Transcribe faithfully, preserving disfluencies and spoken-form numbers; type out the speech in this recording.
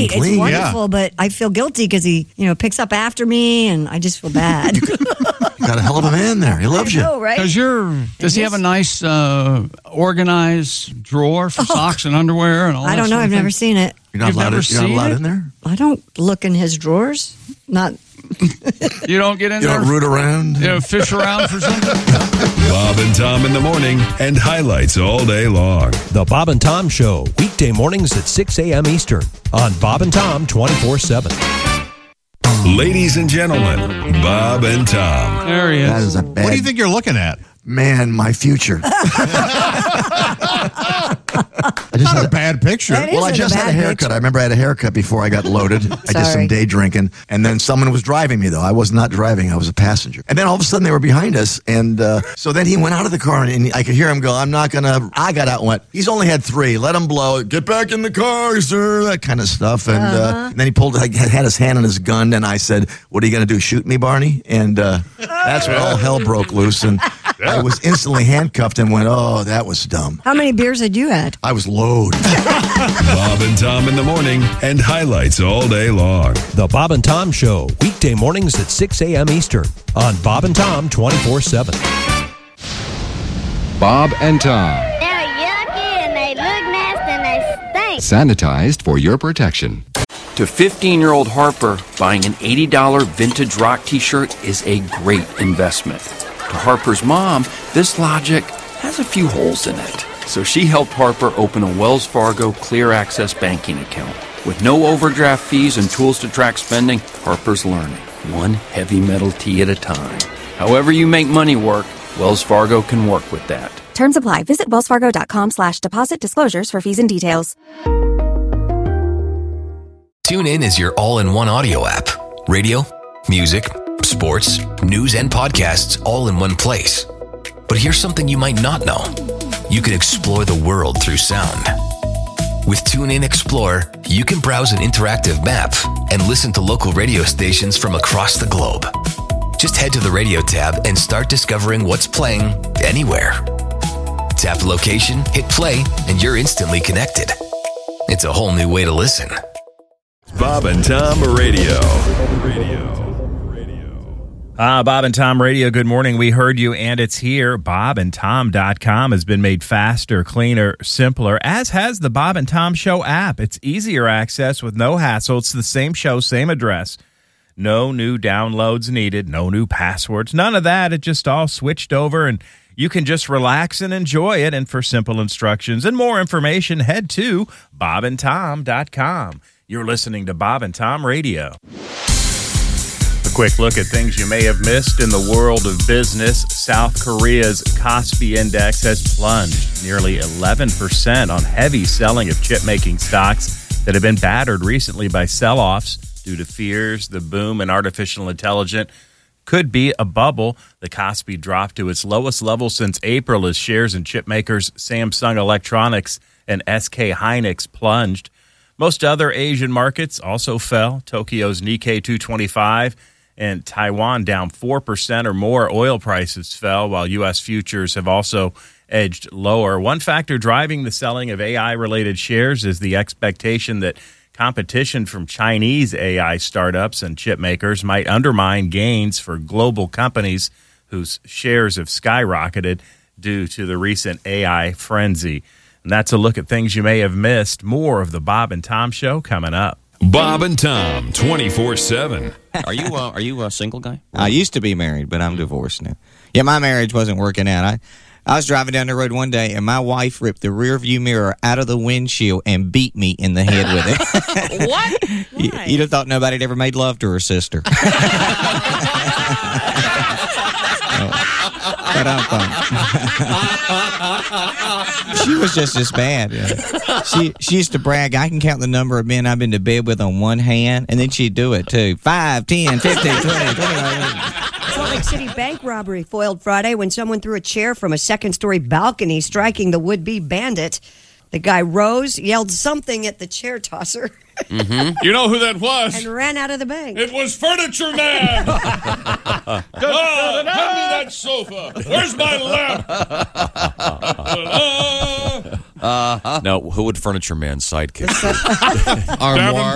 great. clean. It's wonderful, Yeah. but I feel guilty because he, you know, picks up after me, and I just feel bad. You got a hell of a man there. He loves I you. know, right? Does your does he have a nice uh, organized drawer for socks and underwear and all that? I don't know. sort of I've thing? never seen it. You're not You've allowed, never to, you're not seen allowed it? in there? I don't look in his drawers. Not. You don't get in You there. don't root around? You know, fish around for something. Bob and Tom in the morning and highlights all day long. The Bob and Tom Show, weekday mornings at six a.m. Eastern on Bob and Tom twenty-four seven. Ladies and gentlemen, Bob and Tom. There he is. That is a bad... What do you think you're looking at? Man, my future. I just Not had a bad picture. That Well, I isn't a just had a bad haircut. picture. I remember I had a haircut before I got loaded. I did some Sorry. day drinking, and then someone was driving me, though. I was not driving. I was a passenger. And then all of a sudden, they were behind us, and uh, so then he went out of the car, and I could hear him go, I'm not going to... I got out and went, he's only had three. Let him blow. Get back in the car, sir. That kind of stuff. And, uh, Uh-huh. and then he pulled, I had his hand on his gun, and I said, what are you going to do, shoot me, Barney? And uh, that's when all hell broke loose, and I was instantly handcuffed and went, oh, that was dumb. How many beers had you had? I was loaded. Bob and Tom in the morning and highlights all day long. The Bob and Tom Show, weekday mornings at six a.m. Eastern on Bob and Tom twenty-four seven. Bob and Tom. They're yucky and they look nasty and they stink. Sanitized for your protection. To fifteen-year-old Harper, buying an eighty dollars vintage rock t-shirt is a great investment. To Harper's mom, this logic has a few holes in it. So she helped Harper open a Wells Fargo Clear Access banking account. With no overdraft fees and tools to track spending, Harper's learning, one heavy metal tea at a time. However you make money work, Wells Fargo can work with that. Terms apply. Visit wellsfargo.com slash deposit disclosures for fees and details. TuneIn is your all-in-one audio app. Radio, music, sports, news, and podcasts all in one place. But here's something you might not know. You can explore the world through sound. With TuneIn Explorer, you can browse an interactive map and listen to local radio stations from across the globe. Just head to the radio tab and start discovering what's playing anywhere. Tap location, hit play, and you're instantly connected. It's a whole new way to listen. Bob and Tom Radio. Radio. Ah, Bob and Tom Radio, good morning. We heard you, and it's here. bob and tom dot com has been made faster, cleaner, simpler, as has the Bob and Tom Show app. It's easier access with no hassle. It's the same show, same address. No new downloads needed, no new passwords, none of that. It just all switched over, and you can just relax and enjoy it. And for simple instructions and more information, head to bob and tom dot com. You're listening to Bob and Tom Radio. A quick look at things you may have missed in the world of business. South Korea's Kospi Index has plunged nearly eleven percent on heavy selling of chip-making stocks that have been battered recently by sell-offs due to fears the boom in artificial intelligence could be a bubble. The Kospi dropped to its lowest level since April as shares in chip makers Samsung Electronics and S K Hynix plunged. Most other Asian markets also fell. Tokyo's Nikkei two twenty-five and Taiwan down four percent or more. Oil prices fell, while U S futures have also edged lower. One factor driving the selling of A I-related shares is the expectation that competition from Chinese A I startups and chip makers might undermine gains for global companies whose shares have skyrocketed due to the recent A I frenzy. And that's a look at things you may have missed. More of the Bob and Tom Show coming up. Bob and Tom, twenty-four seven. Are you uh, are you a single guy? I used to be married, but I'm divorced now. Yeah, my marriage wasn't working out. I, I was driving down the road one day, and my wife ripped the rear view mirror out of the windshield and beat me in the head with it. What? you, you'd have thought nobody had ever made love to her sister. But I'm fine. She was just as bad. Yeah. She she used to brag, I can count the number of men I've been to bed with on one hand, and then she'd do it too. Five, ten, fifteen, twenty, twenty-five. Salt Lake City bank robbery foiled Friday when someone threw a chair from a second-story balcony, striking the would-be bandit. The guy rose, yelled something at the chair tosser, Mm-hmm. You know who that was? and ran out of the bank. It was Furniture Man. Oh, hand me that sofa. Where's my lamp? Uh-huh. Now, who would Furniture Man's sidekick be? Armoire.